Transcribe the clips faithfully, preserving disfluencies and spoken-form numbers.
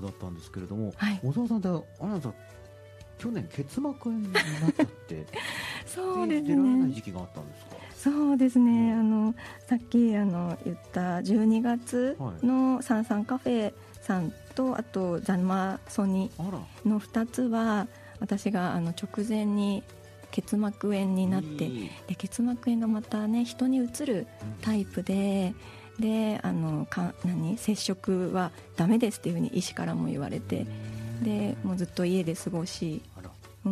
だったんですけれども、 はい、 小沢さんってあなた去年結膜炎になっちゃってそうですね、 出られない時期があったんですか？ そうですね、 うん、 あのさっきあの言ったじゅうにがつのサンサンカフェさんと、あとザマソニのふたつは私があの直前に結膜炎になって、で結膜炎がまたね人にうつるタイプで、うん、であのか何接触はダメですっていうふうに医師からも言われて、でもうずっと家で過ごし、うん、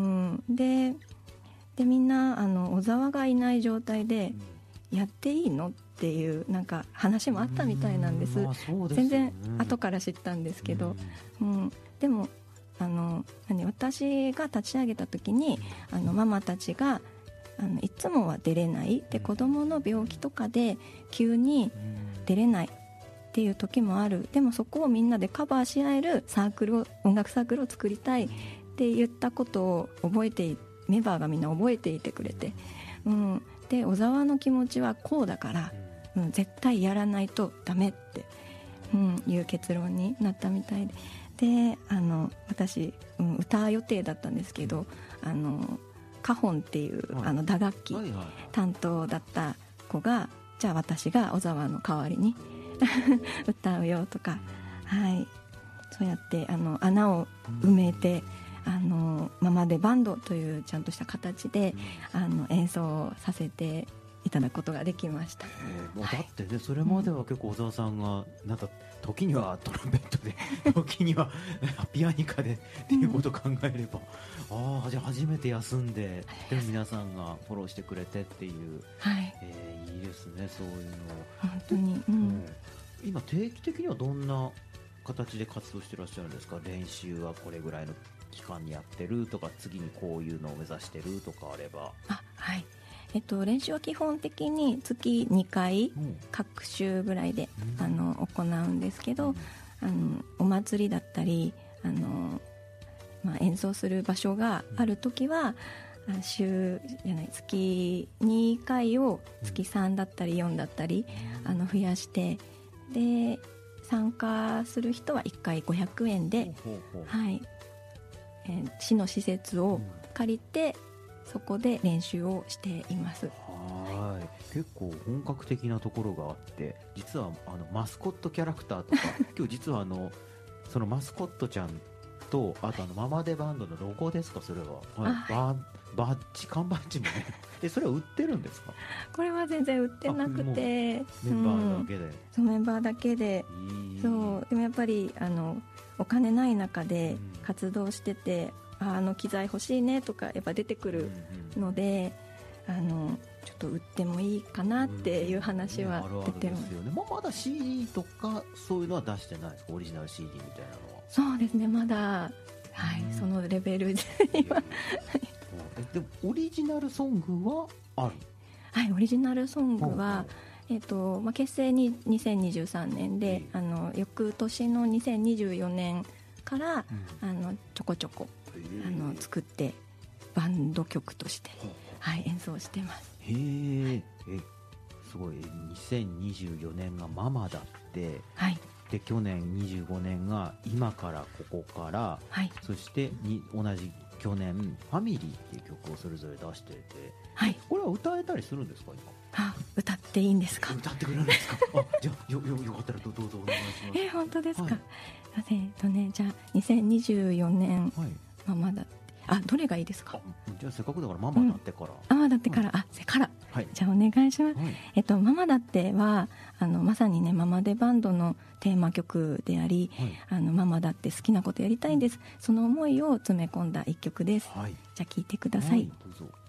ででみんなあの小沢がいない状態でやっていいのっていうなんか話もあったみたいなんです。 まあそうですよね、 全然後から知ったんですけど、うん、うん、でもあの何私が立ち上げた時にあのママたちがあのいつもは出れないで、子供の病気とかで急に出れないっていう時もある、でもそこをみんなでカバーし合えるサークルを音楽サークルを作りたいって言ったことを覚えていて、メンバーがみんな覚えていてくれて、うん、で小沢の気持ちはこうだから、うん、絶対やらないとダメって、うん、いう結論になったみたいで、であの私、うん、歌予定だったんですけど、あのカホンっていう、はい、あの打楽器担当だった子が、じゃあ私が小沢の代わりに歌うよとか、はい、そうやってあの穴を埋めて、あのママでバンドというちゃんとした形で、うん、あの演奏させていただくことができました。 えー、もうだってね、はい、それまでは結構小沢さんがなんか時にはトランペットで時にはピアニカでっていうことを考えれば、うん、ああじゃあ初めて休んで、でも皆さんがフォローしてくれてっていう、はい、えー、いいですね、そういうの本当に、うん、 今定期的にはどんな形で活動してらっしゃるんですか？練習はこれぐらいの期間にやってるとか、次にこういうのを目指してるとかあれば。 あ、はい、えっと、練習は基本的に月にかい、うん、各週ぐらいで、うん、あの行うんですけど、うん、あのお祭りだったりあの、まあ、演奏する場所があるときは、うん、週じゃない月にかいを月さんだったりよんだったり、うん、あの増やして、で参加する人はいっかいごひゃくえんで、ほうほうほう、はい、えー、市の施設を借りて、うん、そこで練習をしています。 はい、結構本格的なところがあって、実はあのマスコットキャラクターとか今日実はあのそのマスコットちゃんと、あとあのママデバンドのロゴですか、それは、はい、バ, バッジ缶バッジもねえ、それは売ってるんですか？ これは全然売ってなくて、メンバーだけで、うん、 そうメンバーだけで、そうでもやっぱりあのお金ない中で活動してて、うん、あ, あの機材欲しいねとかやっぱ出てくるので、うんうん、あのちょっと売ってもいいかなっていう話は出てます、 うんね、あるあるですよね。ま, まだ シーディー とかそういうのは出してないですか？オリジナル シーディー みたいなのは。 そうですね、まだ、はい、うん、そのレベルで今でもオリジナルソングはある？ はい、オリジナルソングは、えーとまあ、結成ににせんにじゅうさんねんで、あの翌年のにせんにじゅうよねんから、うん、あのちょこちょこあの作ってバンド曲として、はい、演奏してます。 へー、えすごい。にせんにじゅうよねんがママだって、はい、で去年にじゅうごねんが今からここから、はい、そしてに同じ去年ファミリーっていう曲をそれぞれ出していて、はい、これは歌えたりするんですか？今あ、歌っていいんですか？ 歌ってくれるんですか？あ、じゃあ よ, よ, よかったら ど, どうぞお願いします。 え本当ですか？はい、えっとね、じゃあにせんにじゅうよねん、はい、ママだって、あ、どれがいいですか？ じゃあせっかくだからママだってから、うん、 ママだってから、はい、あ、せから、はい、じゃあお願いします、はい、えっと、ママだってはあのまさにねママでバンドのテーマ曲であり、はい、あのママだって好きなことやりたいんです、その思いを詰め込んだ一曲です、はい、じゃあ聴いてください、はい、どうぞ。